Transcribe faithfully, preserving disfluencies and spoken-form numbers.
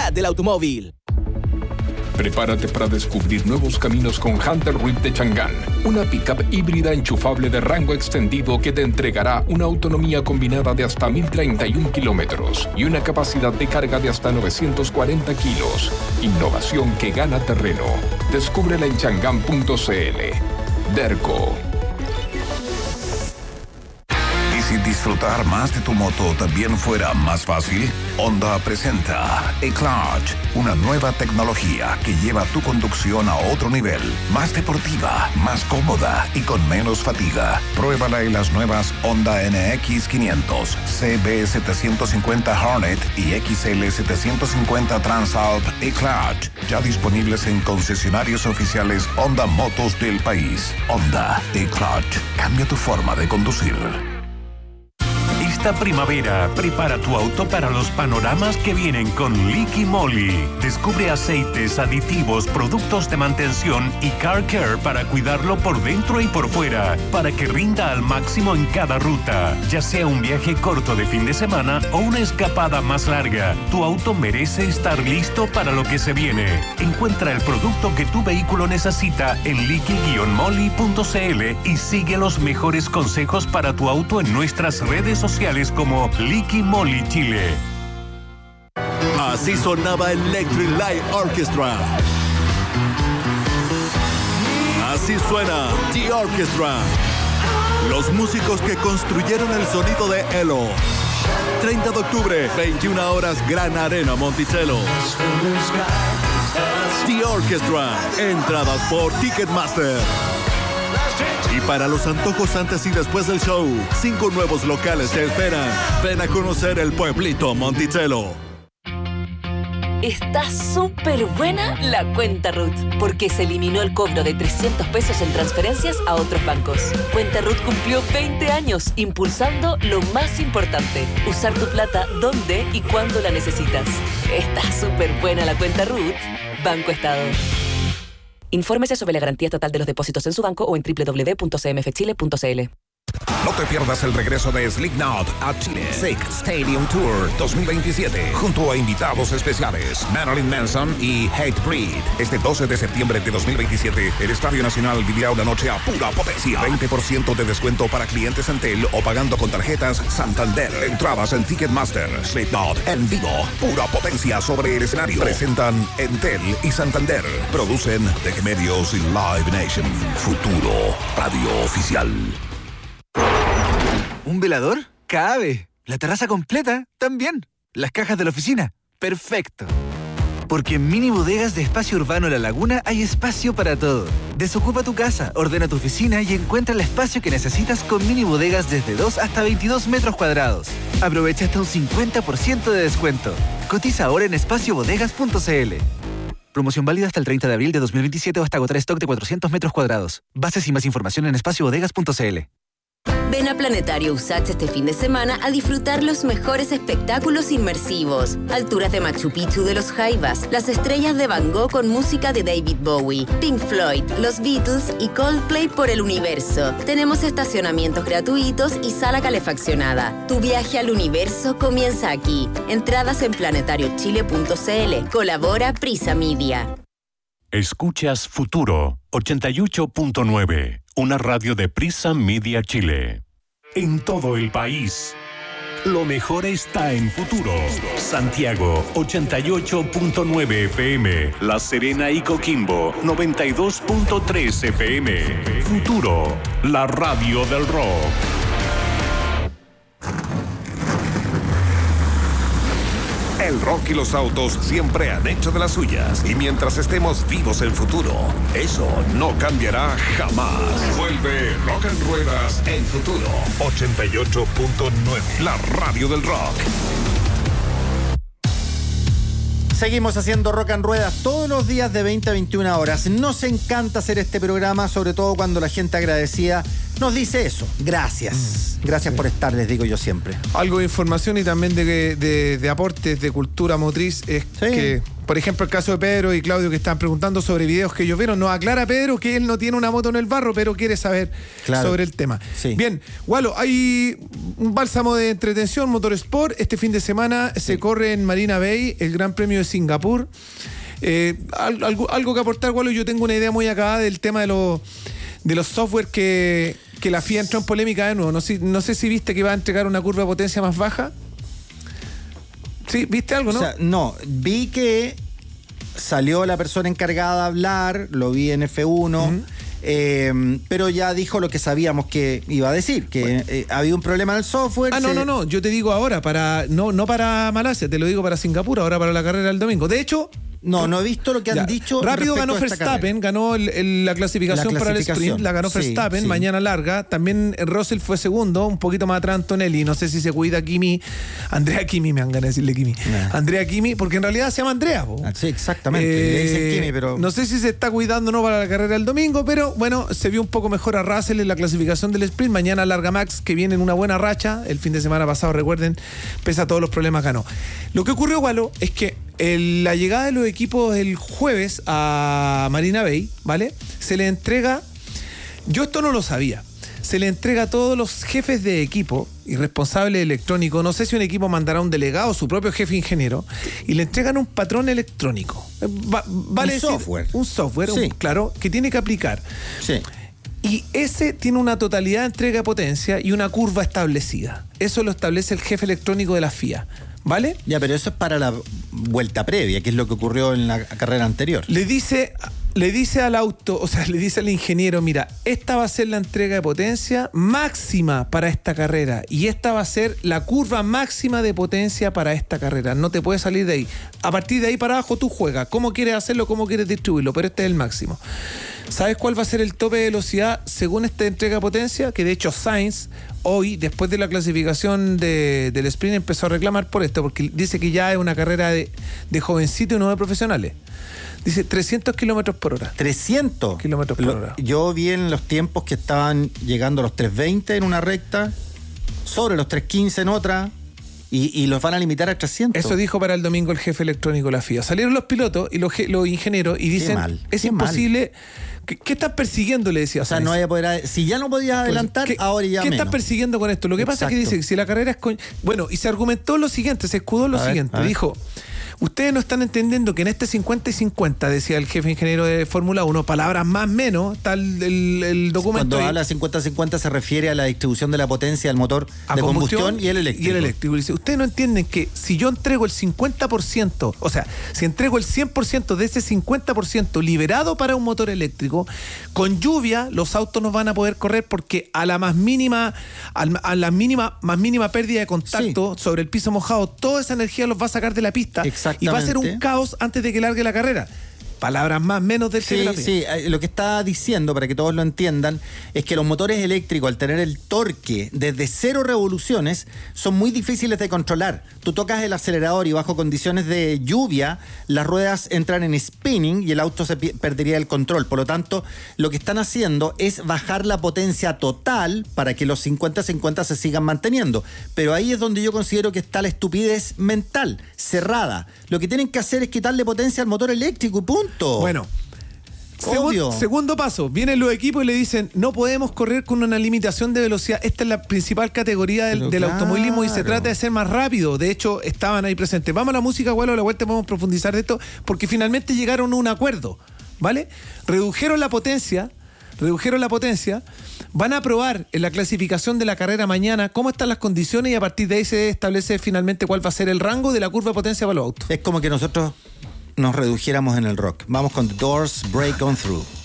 realidad del automóvil. Prepárate para descubrir nuevos caminos con Hunter Reef de Chang'an, una pickup híbrida enchufable de rango extendido que te entregará una autonomía combinada de hasta mil treinta y un kilómetros y una capacidad de carga de hasta novecientos cuarenta kilos. Innovación que gana terreno. Descúbrela en chang'an punto c l. Derco. Si disfrutar más de tu moto también fuera más fácil, Honda presenta eClutch, una nueva tecnología que lleva tu conducción a otro nivel, más deportiva, más cómoda y con menos fatiga. Pruébala en las nuevas Honda N X quinientos, C B setecientos cincuenta Hornet y X L setecientos cincuenta Transalp eClutch, ya disponibles en concesionarios oficiales Honda Motos del país. Honda eClutch, cambia tu forma de conducir. Esta primavera, prepara tu auto para los panoramas que vienen con Liqui Moly. Descubre aceites, aditivos, productos de mantención y car care para cuidarlo por dentro y por fuera, para que rinda al máximo en cada ruta. Ya sea un viaje corto de fin de semana o una escapada más larga, tu auto merece estar listo para lo que se viene. Encuentra el producto que tu vehículo necesita en liqui moly punto c l y sigue los mejores consejos para tu auto en nuestras redes sociales como Liqui Moly Chile. Así sonaba Electric Light Orchestra. Así suena The Orchestra. Los músicos que construyeron el sonido de Elo. treinta de octubre, veintiuna horas, Gran Arena Monticello. The Orchestra. Entradas por Ticketmaster. Y para los antojos antes y después del show, cinco nuevos locales te esperan. Ven a conocer el pueblito Monticello. Está súper buena la cuenta R U T, porque se eliminó el cobro de trescientos pesos en transferencias a otros bancos. Cuenta R U T cumplió veinte años, impulsando lo más importante, usar tu plata donde y cuando la necesitas. Está súper buena la cuenta R U T. Banco Estado. Infórmese sobre la garantía estatal de los depósitos en su banco o en doble u doble u doble u punto c m f chile punto c l. No te pierdas el regreso de Slipknot a Chile. Sick Stadium Tour dos mil veintisiete, junto a invitados especiales Marilyn Manson y Hatebreed. Este doce de septiembre de dos mil veintisiete, el Estadio Nacional vivirá una noche a pura potencia. veinte por ciento de descuento para clientes Entel o pagando con tarjetas Santander. Entradas en Ticketmaster. Slipknot en vivo, pura potencia sobre el escenario. Presentan Entel y Santander. Producen Deje Medios y Live Nation. Futuro Radio Oficial. ¿Un velador? Cabe. La terraza completa, también. Las cajas de la oficina, perfecto. Porque en Mini Bodegas de Espacio Urbano La Laguna hay espacio para todo. Desocupa tu casa, ordena tu oficina y encuentra el espacio que necesitas con Mini Bodegas desde dos hasta veintidós metros cuadrados. Aprovecha hasta un cincuenta por ciento de descuento. Cotiza ahora en espacio bodegas punto c l. Promoción válida hasta el treinta de abril de dos mil veintisiete o hasta agotar stock de cuatrocientos metros cuadrados. Bases y más información en espacio bodegas punto c l. Ven a Planetario Usach este fin de semana a disfrutar los mejores espectáculos inmersivos. Alturas de Machu Picchu de los Jaivas, las estrellas de Van Gogh con música de David Bowie, Pink Floyd, los Beatles y Coldplay por el universo. Tenemos estacionamientos gratuitos y sala calefaccionada. Tu viaje al universo comienza aquí. Entradas en planetario chile punto c l. Colabora Prisa Media. Escuchas Futuro ochenta y ocho punto nueve, una radio de Prisa Media Chile. En todo el país, lo mejor está en Futuro. Santiago ochenta y ocho punto nueve F M, La Serena y Coquimbo noventa y dos punto tres F M. Futuro, la radio del rock. El rock y los autos siempre han hecho de las suyas. Y mientras estemos vivos en Futuro, eso no cambiará jamás. Vuelve Rock en Ruedas en Futuro ochenta y ocho punto nueve. La radio del rock. Seguimos haciendo Rock en Ruedas todos los días de veinte a veintiuna horas. Nos encanta hacer este programa, sobre todo cuando la gente agradecida nos dice eso. Gracias. Mm, Gracias sí. por estar, les digo yo siempre. Algo de información y también de, de, de aportes de cultura motriz es sí. que, por ejemplo, el caso de Pedro y Claudio que están preguntando sobre videos que ellos vieron. Nos aclara Pedro que él no tiene una moto en el barro, pero quiere saber claro. sobre el tema. Sí. Bien, Walo, hay un bálsamo de entretención, Motorsport. Este fin de semana sí. se corre en Marina Bay el Gran Premio de Singapur. Eh, algo, algo que aportar, Walo, yo tengo una idea muy acabada del tema de los de los software que, que la F I A entró en polémica de nuevo. No sé, no sé si viste que va a entregar una curva de potencia más baja. Sí, ¿viste algo, no? O sea, no, vi que salió la persona encargada de hablar, lo vi en F uno, uh-huh. eh, pero ya dijo lo que sabíamos que iba a decir, que bueno. eh, había un problema en el software. Ah, no, se... no, no, yo te digo ahora, para no, no para Malasia, te lo digo para Singapur, ahora para la carrera del domingo. De hecho... No, no he visto lo que han ya. dicho. Rápido ganó Verstappen, ganó el, el, la, clasificación la clasificación para el sprint, la ganó sí, Verstappen, sí. mañana larga. También Russell fue segundo, un poquito más atrás Antonelli. No sé si se cuida Kimi, Andrea Kimi, me van ganas de decirle Kimi. Nah. Andrea Kimi, porque en realidad se llama Andrea. Ah, sí, exactamente. Eh, Le dicen Kimi, pero... No sé si se está cuidando o no para la carrera del domingo, pero bueno, se vio un poco mejor a Russell en la clasificación del sprint. Mañana larga Max, que viene en una buena racha. El fin de semana pasado, recuerden, pese a todos los problemas, ganó. Lo que ocurrió, Walo, es que el, la llegada de los equipos el jueves a Marina Bay, ¿vale? Se le entrega, yo esto no lo sabía, se le entrega a todos los jefes de equipo y responsables electrónicos, no sé si un equipo mandará un delegado, su propio jefe ingeniero, y le entregan un patrón electrónico. Va, vale un decir, software. Un software, sí. un, claro, que tiene que aplicar. Sí. Y ese tiene una totalidad de entrega de potencia y una curva establecida. Eso lo establece el jefe electrónico de la F I A. ¿Vale? Ya, pero eso es para la vuelta previa, que es lo que ocurrió en la carrera anterior. Le dice, le dice al auto, o sea, le dice al ingeniero, mira, esta va a ser la entrega de potencia máxima para esta carrera y esta va a ser la curva máxima de potencia para esta carrera. No te puedes salir de ahí. A partir de ahí para abajo tú juegas. ¿Cómo quieres hacerlo? ¿Cómo quieres distribuirlo? Pero este es el máximo. ¿Sabes cuál va a ser el tope de velocidad según esta entrega de potencia? Que de hecho Sainz hoy, después de la clasificación de, del sprint, empezó a reclamar por esto, porque dice que ya es una carrera de, de jovencitos y no de profesionales. Dice trescientos kilómetros por hora. ¿trescientos? Kilómetros por hora. Yo vi en los tiempos que estaban llegando a los tres veinte en una recta, sobre los tres quince en otra, y, y los van a limitar a trescientos. Eso dijo para el domingo el jefe electrónico de la F I A. Salieron los pilotos y los, los ingenieros y dicen, mal, es imposible... ¿Qué, ¿Qué estás persiguiendo? Le decía. O sea, no vaya a poder. Si ya no podías adelantar, pues, ahora ya ¿Qué menos. estás persiguiendo con esto? Lo que Exacto. pasa es que dice que si la carrera es con. Bueno, y se argumentó lo siguiente, se escudó lo a siguiente. Ver, dijo: ustedes no están entendiendo que en este cincuenta y cincuenta, decía el jefe ingeniero de Fórmula uno, palabras más menos, está el, el, el documento. Cuando ahí. habla cincuenta cincuenta se refiere a la distribución de la potencia del motor a de combustión, combustión y el eléctrico. Y el eléctrico. Dice, ustedes no entienden que si yo entrego el cincuenta por ciento, o sea, si entrego el cien por ciento de ese cincuenta por ciento liberado para un motor eléctrico, con lluvia los autos no van a poder correr porque a la más mínima, a la mínima, más mínima pérdida de contacto sí. sobre el piso mojado, toda esa energía los va a sacar de la pista y va a ser un caos antes de que largue la carrera. Palabras más menos del sí, sí, lo que está diciendo, para que todos lo entiendan, es que los motores eléctricos, al tener el torque desde cero revoluciones, son muy difíciles de controlar. Tú tocas el acelerador y bajo condiciones de lluvia, las ruedas entran en spinning y el auto se perdería el control. Por lo tanto, lo que están haciendo es bajar la potencia total para que los cincuenta cincuenta se sigan manteniendo. Pero ahí es donde yo considero que está la estupidez mental, cerrada. Lo que tienen que hacer es quitarle potencia al motor eléctrico y punto. Bueno, segun, segundo paso, vienen los equipos y le dicen, no podemos correr con una limitación de velocidad, esta es la principal categoría del, del claro. automovilismo y se trata de ser más rápido. De hecho, estaban ahí presentes. Vamos a la música, bueno, a la vuelta podemos profundizar de esto, porque finalmente llegaron a un acuerdo, ¿vale? Redujeron la potencia, redujeron la potencia, van a probar en la clasificación de la carrera mañana cómo están las condiciones y a partir de ahí se establece finalmente cuál va a ser el rango de la curva de potencia para los autos. Es como que nosotros nos redujéramos en el rock. Vamos con The Doors, Break On Through.